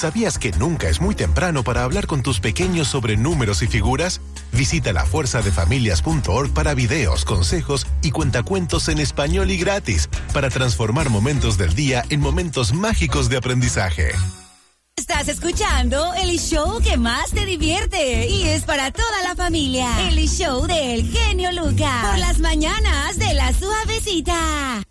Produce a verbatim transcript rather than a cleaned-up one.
¿Sabías que nunca es muy temprano para hablar con tus pequeños sobre números y figuras? Visita la fuerza de familias punto org para videos, consejos y cuentacuentos en español y gratis para transformar momentos del día en momentos mágicos de aprendizaje. Estás escuchando el show que más te divierte y es para toda la familia. El show del genio Lucas. Por las mañanas de La Suavecita.